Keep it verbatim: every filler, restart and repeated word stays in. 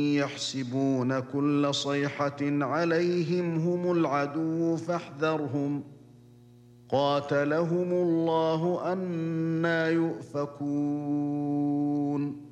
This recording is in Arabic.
يحسبون كل صيحة عليهم هم العدو فاحذرهم قاتلهم الله أنى يؤفكون